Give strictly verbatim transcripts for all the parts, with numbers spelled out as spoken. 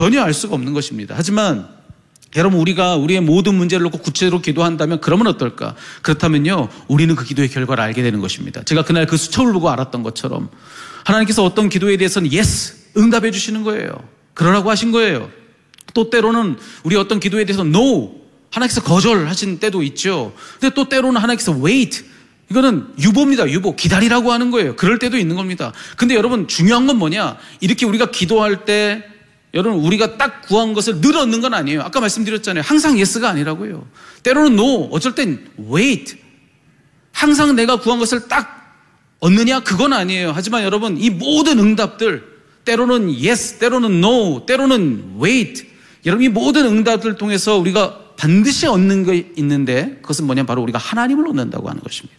전혀 알 수가 없는 것입니다. 하지만 여러분, 우리가 우리의 모든 문제를 놓고 구체적으로 기도한다면 그러면 어떨까? 그렇다면요, 우리는 그 기도의 결과를 알게 되는 것입니다. 제가 그날 그 수첩을 보고 알았던 것처럼 하나님께서 어떤 기도에 대해서는 예스, 응답해 주시는 거예요. 그러라고 하신 거예요. 또 때로는 우리 어떤 기도에 대해서 no, 하나님께서 거절하신 때도 있죠. 근데 또 때로는 하나님께서 wait, 이거는 유보입니다. 유보. 기다리라고 하는 거예요. 그럴 때도 있는 겁니다. 근데 여러분, 중요한 건 뭐냐? 이렇게 우리가 기도할 때 여러분, 우리가 딱 구한 것을 늘 얻는 건 아니에요. 아까 말씀드렸잖아요. 항상 예스가 아니라고요. 때로는 no, 어쩔 땐 wait. 항상 내가 구한 것을 딱 얻느냐? 그건 아니에요. 하지만 여러분, 이 모든 응답들, 때로는 yes, 때로는 no, 때로는 wait. 여러분, 이 모든 응답들을 통해서 우리가 반드시 얻는 게 있는데, 그것은 뭐냐면 바로 우리가 하나님을 얻는다고 하는 것입니다.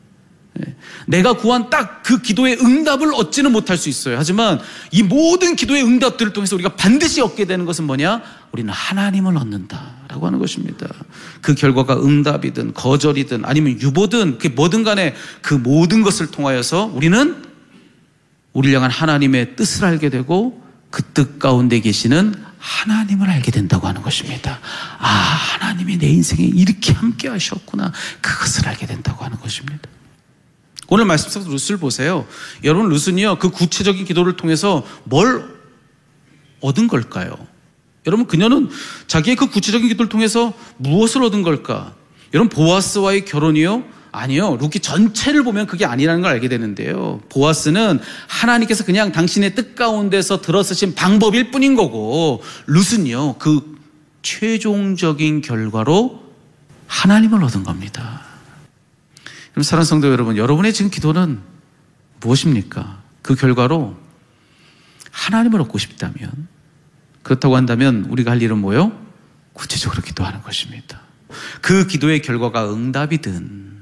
내가 구한 딱 그 기도의 응답을 얻지는 못할 수 있어요. 하지만 이 모든 기도의 응답들을 통해서 우리가 반드시 얻게 되는 것은 뭐냐? 우리는 하나님을 얻는다라고 하는 것입니다. 그 결과가 응답이든 거절이든 아니면 유보든 그 뭐든 간에 그 모든 것을 통하여서 우리는 우리를 향한 하나님의 뜻을 알게 되고 그 뜻 가운데 계시는 하나님을 알게 된다고 하는 것입니다. 아, 하나님이 내 인생에 이렇게 함께 하셨구나. 그것을 알게 된다고 하는 것입니다. 오늘 말씀 속 룻을 보세요. 여러분, 룻은요, 그 구체적인 기도를 통해서 뭘 얻은 걸까요? 여러분, 그녀는 자기의 그 구체적인 기도를 통해서 무엇을 얻은 걸까? 여러분, 보아스와의 결혼이요? 아니요. 룻기 전체를 보면 그게 아니라는 걸 알게 되는데요. 보아스는 하나님께서 그냥 당신의 뜻 가운데서 들어쓰신 방법일 뿐인 거고, 룻은요, 그 최종적인 결과로 하나님을 얻은 겁니다. 그럼 사랑하는 성도 여러분, 여러분의 지금 기도는 무엇입니까? 그 결과로 하나님을 얻고 싶다면, 그렇다고 한다면 우리가 할 일은 뭐요? 구체적으로 기도하는 것입니다. 그 기도의 결과가 응답이든,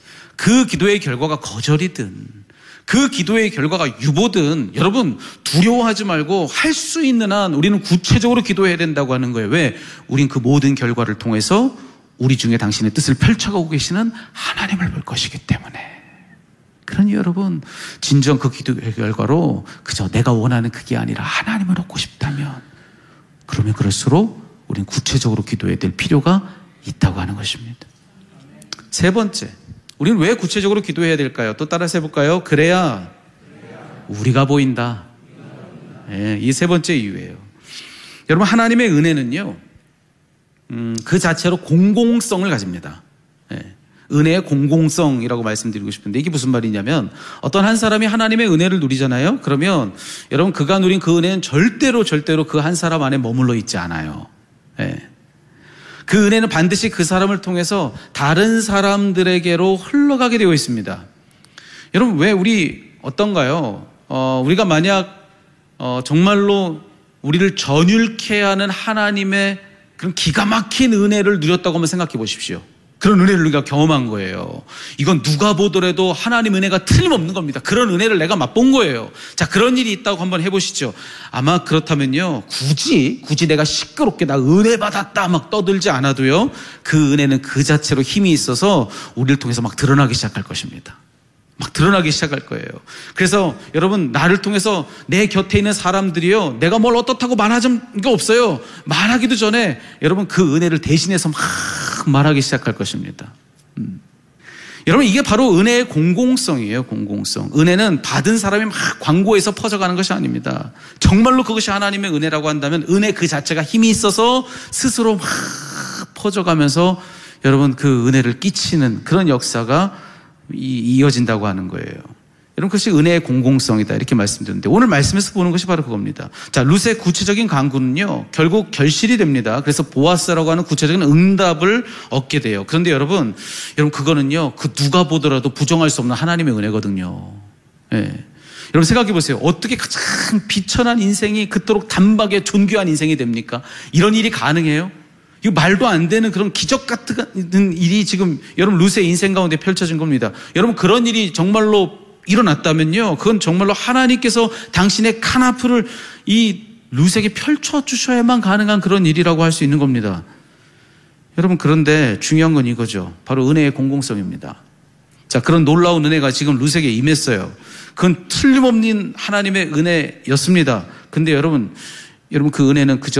그 기도의 결과가 거절이든, 그 기도의 결과가 유보든, 여러분 두려워하지 말고 할 수 있는 한 우리는 구체적으로 기도해야 된다고 하는 거예요. 왜? 우린 그 모든 결과를 통해서 우리 중에 당신의 뜻을 펼쳐가고 계시는 하나님을 볼 것이기 때문에. 그러니 여러분, 진정 그 기도의 결과로 그저 내가 원하는 그게 아니라 하나님을 얻고 싶다면, 그러면 그럴수록 우리는 구체적으로 기도해야 될 필요가 있다고 하는 것입니다. 세 번째, 우리는 왜 구체적으로 기도해야 될까요? 또 따라서 해볼까요? 그래야 우리가 보인다. 네, 이 세 번째 이유예요. 여러분, 하나님의 은혜는요, 음, 그 자체로 공공성을 가집니다. 네. 은혜의 공공성이라고 말씀드리고 싶은데, 이게 무슨 말이냐면, 어떤 한 사람이 하나님의 은혜를 누리잖아요. 그러면 여러분, 그가 누린 그 은혜는 절대로 절대로 그 한 사람 안에 머물러 있지 않아요. 네. 그 은혜는 반드시 그 사람을 통해서 다른 사람들에게로 흘러가게 되어 있습니다. 여러분, 왜 우리 어떤가요? 어, 우리가 만약 어, 정말로 우리를 전율케 하는 하나님의 그런 기가 막힌 은혜를 누렸다고 한번 생각해 보십시오. 그런 은혜를 우리가 경험한 거예요. 이건 누가 보더라도 하나님 은혜가 틀림없는 겁니다. 그런 은혜를 내가 맛본 거예요. 자, 그런 일이 있다고 한번 해보시죠. 아마 그렇다면요, 굳이 굳이 내가 시끄럽게 나 은혜 받았다 막 떠들지 않아도요, 그 은혜는 그 자체로 힘이 있어서 우리를 통해서 막 드러나기 시작할 것입니다. 막 드러나기 시작할 거예요. 그래서 여러분, 나를 통해서 내 곁에 있는 사람들이요, 내가 뭘 어떻다고 말하는 게 없어요. 말하기도 전에 여러분 그 은혜를 대신해서 막 말하기 시작할 것입니다. 음. 여러분, 이게 바로 은혜의 공공성이에요. 공공성. 은혜는 받은 사람이 막 광고해서 퍼져가는 것이 아닙니다. 정말로 그것이 하나님의 은혜라고 한다면 은혜 그 자체가 힘이 있어서 스스로 막 퍼져가면서 여러분 그 은혜를 끼치는 그런 역사가 이어진다고 하는 거예요. 여러분, 그것이 은혜의 공공성이다 이렇게 말씀드렸는데, 오늘 말씀에서 보는 것이 바로 그겁니다. 자, 룻의 구체적인 강구는요, 결국 결실이 됩니다. 그래서 보아스라고 하는 구체적인 응답을 얻게 돼요. 그런데 여러분, 여러분 그거는요, 그 누가 보더라도 부정할 수 없는 하나님의 은혜거든요. 예. 여러분 생각해 보세요. 어떻게 가장 비천한 인생이 그토록 단박에 존귀한 인생이 됩니까? 이런 일이 가능해요? 이거 말도 안 되는 그런 기적 같은 일이 지금 여러분 룻의 인생 가운데 펼쳐진 겁니다. 여러분, 그런 일이 정말로 일어났다면요, 그건 정말로 하나님께서 당신의 카나프를 이 룻에게 펼쳐주셔야만 가능한 그런 일이라고 할 수 있는 겁니다. 여러분, 그런데 중요한 건 이거죠. 바로 은혜의 공공성입니다. 자, 그런 놀라운 은혜가 지금 룻에게 임했어요. 그건 틀림없는 하나님의 은혜였습니다. 근데 여러분, 여러분 그 은혜는 그저